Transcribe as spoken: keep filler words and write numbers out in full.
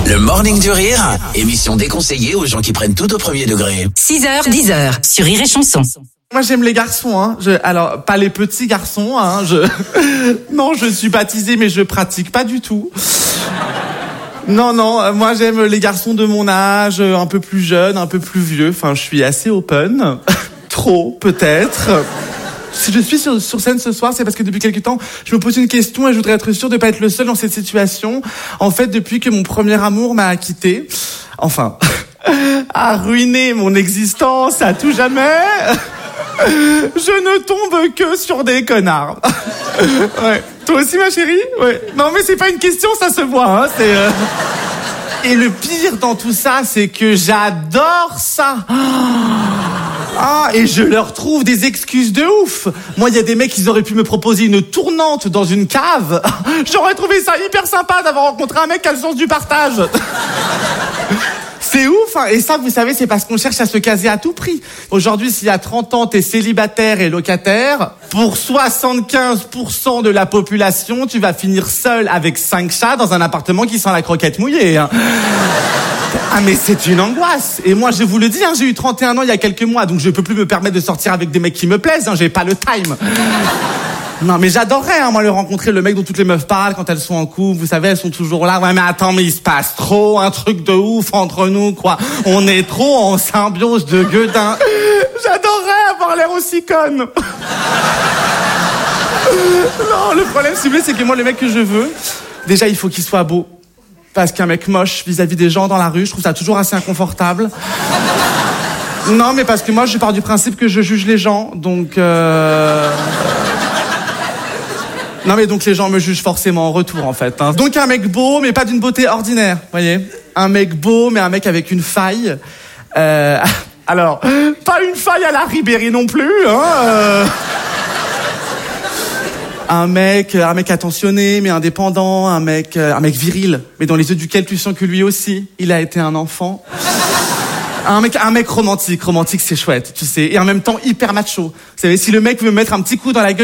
Le Morning du Rire, émission déconseillée aux gens qui prennent tout au premier degré. six heures, dix heures, sur Rire et Chanson. Moi, j'aime les garçons, hein. Je, alors, pas les petits garçons, hein. Je, non, je suis baptisé, mais je pratique pas du tout. Non, non, moi, j'aime les garçons de mon âge, un peu plus jeunes, un peu plus vieux. Enfin, je suis assez open. Trop, peut-être. Si je suis sur, sur scène ce soir, c'est parce que depuis quelque temps, je me pose une question et je voudrais être sûr de pas être le seul dans cette situation. En fait, depuis que mon premier amour m'a quitté, enfin, a ruiné mon existence à tout jamais, je ne tombe que sur des connards. Ouais. Toi aussi, ma chérie? Ouais. Non, mais c'est pas une question, ça se voit, hein. C'est, euh... Et le pire dans tout ça, c'est que j'adore ça. Ah, et je leur trouve des excuses de ouf. Moi, il y a des mecs, ils auraient pu me proposer une tournante dans une cave. J'aurais trouvé ça hyper sympa d'avoir rencontré un mec qui a le sens du partage. C'est ouf, hein. Et ça, vous savez, c'est parce qu'on cherche à se caser à tout prix. Aujourd'hui, s'il y a trente ans, t'es célibataire et locataire, pour soixante-quinze pour cent de la population, tu vas finir seul avec cinq chats dans un appartement qui sent la croquette mouillée, hein. Ah, mais c'est une angoisse. Et moi, je vous le dis, hein, j'ai eu trente et un ans il y a quelques mois, donc je peux plus me permettre de sortir avec des mecs qui me plaisent, hein, j'ai pas le time. Non, mais j'adorerais, hein, moi, le rencontrer, le mec dont toutes les meufs parlent quand elles sont en couple. Vous savez, elles sont toujours là. Ouais, mais attends, mais il se passe trop un truc de ouf entre nous, quoi. On est trop en symbiose de gueudin. J'adorerais avoir l'air aussi conne. Non, le problème, si vous voulez, c'est que moi, le mec que je veux, déjà, il faut qu'il soit beau. Parce qu'un mec moche vis-à-vis des gens dans la rue, je trouve ça toujours assez inconfortable. Non, mais parce que moi, je pars du principe que je juge les gens, donc... Euh... Non, mais donc les gens me jugent forcément en retour, en fait. Hein. Donc un mec beau, mais pas d'une beauté ordinaire, voyez. Un mec beau, mais un mec avec une faille. Euh... Alors, pas une faille à la Ribéry non plus, hein. Euh... Un mec, un mec attentionné, mais indépendant, un mec, un mec viril, mais dans les yeux duquel tu sens que lui aussi, il a été un enfant. Un mec, un mec romantique, romantique c'est chouette, tu sais, et en même temps hyper macho. Vous savez, si le mec veut me mettre un petit coup dans la gueule,